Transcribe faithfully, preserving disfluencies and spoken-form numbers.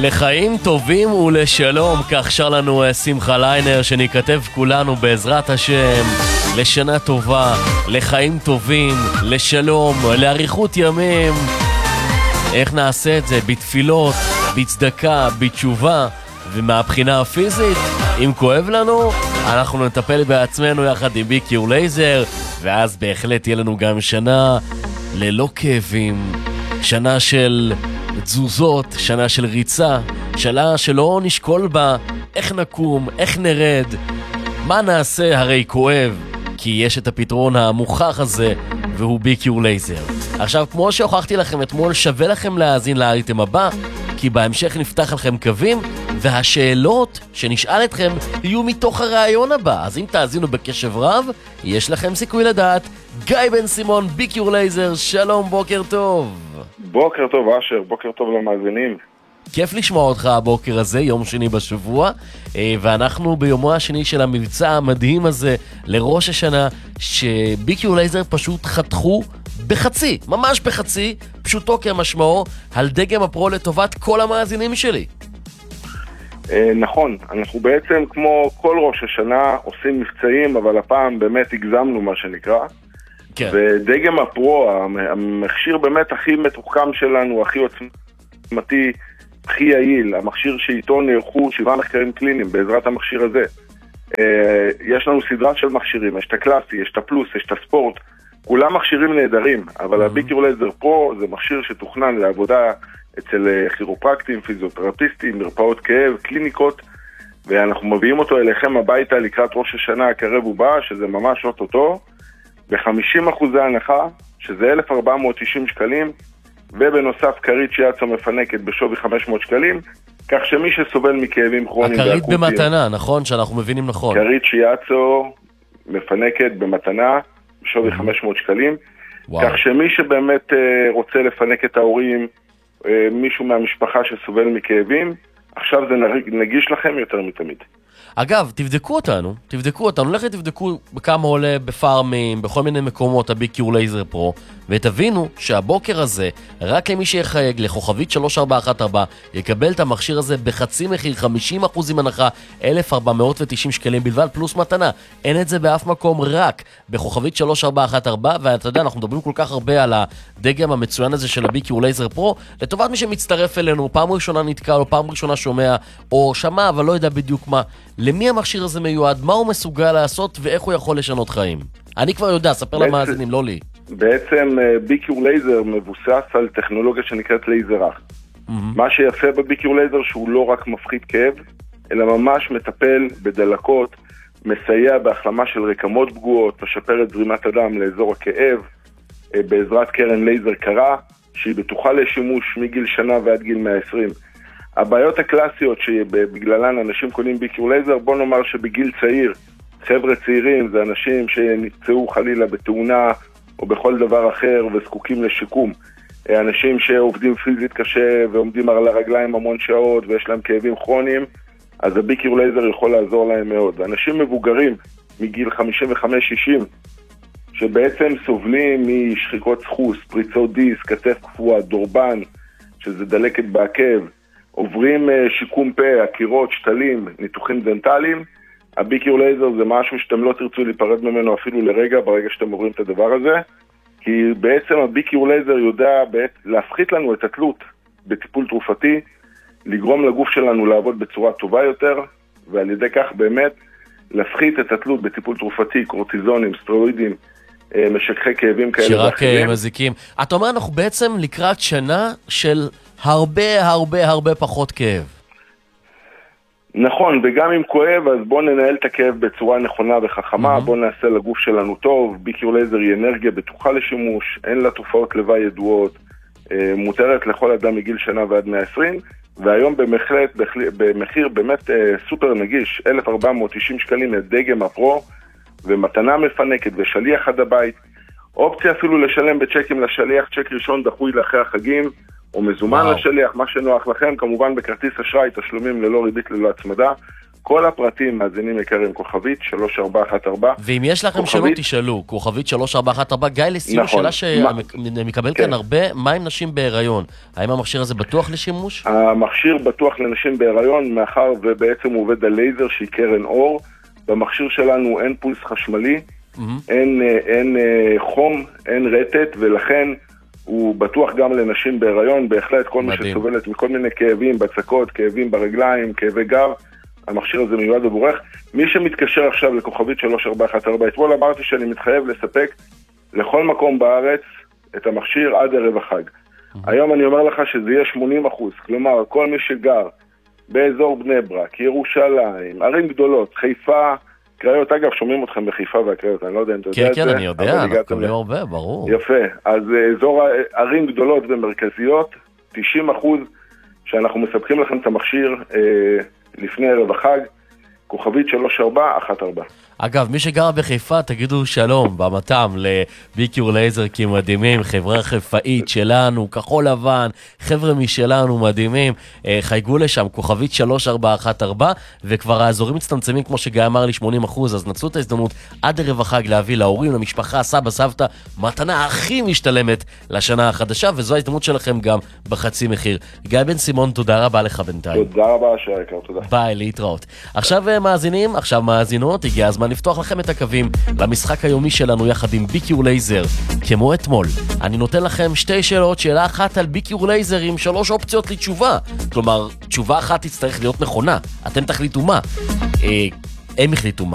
לחיים טובים ולשלום, כך שר לנו שמחה ליינר, שניכתב כולנו בעזרת השם לשנה טובה, לחיים טובים, לשלום, לאריכות ימים. איך נעשה את זה? בתפילות, בצדקה, בתשובה, ומהבחינה הפיזית, אם כואב לנו, אנחנו נטפל בעצמנו יחד עם ביקיור לייזר, ואז בהחלט תהיה לנו גם שנה ללא כאבים, שנה של תזוזות, שנה של ריצה, שנה שלא נשקול בה איך נקום, איך נרד, מה נעשה, הרי כואב, כי יש את הפתרון המוכח הזה, והוא ביקיור לייזר. עכשיו, כמו שהוכחתי לכם אתמול, שווה לכם להאזין לאייטם הבא, כי בהמשך נפתח לכם קווים, והשאלות שנשאל אתכם יהיו מתוך הרעיון הבא. אז אם תאזינו בקשב רב, יש לכם סיכוי לדעת. גיא בן סימון, ביקיור לייזר, שלום, בוקר טוב. בוקר טוב אשר, בוקר טוב למאזינים. כיף לשמוע אותך הבוקר הזה, יום שני בשבוע, ואנחנו ביומו השני של המבצע המדהים הזה לראש השנה, שביקיור לייזר פשוט חתכו בחצי, ממש בחצי, פשוטו כמשמעו, על דגם הפרו לטובת כל המאזינים שלי. נכון, אנחנו בעצם כמו כל ראש השנה עושים מבצעים, אבל הפעם באמת הגזמנו מה שנקרא. כן. ודגם הפרו, המכשיר באמת הכי מתוחכם שלנו, הכי עוצמתי, הכי יעיל, המכשיר שאיתו נערכו שבעה מחקרים קליניים בעזרת המכשיר הזה. יש לנו סדרה של מכשירים, יש את הקלאסי, יש את הפלוס, יש את הספורט, כולם מכשירים נהדרים, אבל הביקיור לייזר פרו זה מכשיר שתוכנן לעבודה אצל כירופרקטים, פיזיותרפיסטים, מרפאות כאב, קליניקות, ואנחנו מביאים אותו אליכם הביתה לקראת ראש השנה הקרב ובא, שזה ממש אוטוטו, ב-חמישים אחוז הנחה, שזה אלף ארבע מאות תשעים שקלים, ובנוסף קרית שיאצו מפנקת בשווי חמש מאות שקלים, כך שמי שסובל מכאבים כרוניים הקרית במתנה, נכון? שאנחנו מבינים נכון. קרית שיאצו מפנקת במתנה בשווי חמש מאות שקלים, כך שמי שבאמת רוצה לפנק את ההורים, מישהו מהמשפחה שסובל מכאבים, עכשיו זה נגיש לכם יותר מתמיד. אגב, תבדקו אותנו, תבדקו אותנו, לכת תבדקו בכמה עולה בפארמים, בכל מיני מקומות הביקיור לייזר פרו, ותבינו שהבוקר הזה, רק למי שיחייג לכוכבית שלוש ארבע אחת ארבע, יקבל את המכשיר הזה בחצי מחיר, חמישים אחוז הנחה, אלף ארבע מאות ותשעים שקלים בלבד פלוס מתנה. אין את זה באף מקום, רק בכוכבית שלוש ארבע אחת ארבע, ואתה יודע, אנחנו מדברים כל כך הרבה על הדגם המצוין הזה של הביקיור לייזר פרו, לטובת מי שמצטרף אלינו, פעם ראשונה נתקע, או פעם ראשונה שומע, או שמע, אבל לא יודע בדיוק מה. למי המכשיר הזה מיועד, מה הוא מסוגל לעשות ואיך הוא יכול לשנות חיים? אני כבר יודע, ספר למאזינים, לא לי. בעצם ביקיור לייזר מבוסס על טכנולוגיה שנקראת לייזר אח. מה שיפה בביקיור לייזר שהוא לא רק מפחית כאב, אלא ממש מטפל בדלקות, מסייע בהחלמה של רקמות פגועות, משפר את זרימת הדם לאזור הכאב, בעזרת קרן לייזר קרה, שהיא בטוחה לשימוש מגיל שנה ועד גיל מאה ועשרים. הבעיות הקלאסיות שבגללן אנשים קונים ביקיור לייזר, בוא נאמר שבגיל צעיר, חבר'ה צעירים זה אנשים שנפצעו חלילה בתאונה או בכל דבר אחר וזקוקים לשיקום. אנשים שעובדים פיזית קשה ועומדים על הרגליים המון שעות ויש להם כאבים כרוניים, אז הביקיור לייזר יכול לעזור להם מאוד. אנשים מבוגרים מגיל חמישים וחמש שישים שבעצם סובלים משחיקות סחוס, פריצות דיסק, כתף קפואה, דורבן, שזה דלקת בעקב, עוברים שיקום פה, עקירות, שתלים, ניתוחים דנטליים, הביקיור לייזר זה משהו שאתם לא תרצו להיפרד ממנו אפילו לרגע, ברגע שאתם עוברים את הדבר הזה, כי בעצם הביקיור לייזר יודע להפחית לנו את התלות בטיפול תרופתי, לגרום לגוף שלנו לעבוד בצורה טובה יותר, ועל ידי כך באמת להפחית את התלות בטיפול תרופתי, קורטיזונים, סטרואידים, משככי כאבים כאלה שרק ואחרים. מזיקים. אתה אומר, אנחנו בעצם לקראת שנה של הרבה הרבה הרבה פחות כאב. נכון, וגם אם כואב, אז בואו ננהל את הכאב בצורה נכונה וחכמה, mm-hmm. בואו נעשה לגוף שלנו טוב, ביקיור לייזר היא אנרגיה בטוחה לשימוש, אין לה תופעות לוואי ידועות, מותרת לכל אדם מגיל שנה ועד מאה ועשרים, והיום במחיר, במחיר באמת סופר נגיש, אלף ארבע מאות תשעים שקלים לדגם הפרו, ומתנה מפנקת ושליח עד הבית, אופציה אפילו לשלם בצ'קים לשליח, צ'ק ראשון דחוי לאחרי החגים, או מזומן וואו. לשליח, מה שנוח לכם, כמובן בכרטיס אשראי, תשלומים ללא ריבית ללא הצמדה, כל הפרטים מאזינים יקרים, כוכבית שלוש ארבע אחת ארבע. ואם יש לכם כוכבית... שאלות תשאלו, כוכבית שלוש ארבע אחת ארבע. גיא, לסיום, נכון. שאלה שמקבל כן. כאן הרבה, מה עם נשים בהיריון? האם המכשיר הזה בטוח לשימוש? המכשיר בטוח לנשים בהיריון, מאחר ובעצם הוא עובד על לייזר שהיא קרן אור. במכשיר שלנו אין פולס חשמלי, mm-hmm. אין, אין, אין חום, אין רטט, ולכן הוא בטוח גם לנשים בהיריון. בהחלט כל מדהים. מי שסובלת מכל מיני כאבים, בצקות, כאבים ברגליים, כאבי גב, המכשיר הזה מיועד עבורך. מי שמתקשר עכשיו לכוכבית שלוש ארבע אחת ארבע, אתמול אמרתי שאני מתחייב לספק לכל מקום בארץ את המכשיר עד ערב החג. Mm-hmm. היום אני אומר לך שזה יהיה שמונים אחוז, כלומר כל מי שגר באזור בני ברק, ירושלים, ערים גדולות, חיפה, קריות, אגב, שומעים אתכם בחיפה והקריות, אני לא יודע אם אתה יודע את זה. כן, כן, אני יודע, אנחנו קוראים הרבה, ברור. יפה, אז אזור ערים גדולות ומרכזיות, תשעים אחוז שאנחנו מספקים לכם את המכשיר אה, לפני ערב החג, כוכבית שלוש ארבע אחת ארבע. אגב, מי שגר בחיפה, תגידו שלום במתם לביקיור לייזר, כי מדהימים, חברה חיפאית שלנו, כחול לבן, חבר'ה משלנו מדהימים, חייגו לשם, כוכבית שלוש ארבע אחת ארבע, וכבר האזורים מצטמצמים, כמו שגיא אמר לי, שמונים אחוז, אז נצלו את ההזדמנות עד ערב החג להביא להורים, למשפחה, סבא, סבתא, מתנה הכי משתלמת לשנה החדשה, וזו ההזדמנות שלכם גם בחצי מחיר. גיא בן סימון, תודה רבה לך בינתיים. תודה רבה, שריקר, תודה. ביי, להתראות. עכשיו מאזינים, עכשיו מאזינות, הגיע הזמן לפתוח לכם את הקווים למשחק היומי שלנו יחד עם ביקיור לייזר. כמו אתמול, אני נותן לכם שתי שאלות, שאלה אחת על ביקיור לייזר עם שלוש אופציות לתשובה. כלומר, תשובה אחת תצטרך להיות נכונה. אתם תחליטו מה. אה, הם החליטו מה.